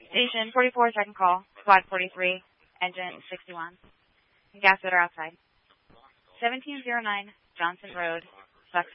Station 44, second call. Squad 43, engine 61. Gas fitter outside. 1709 Johnson Road,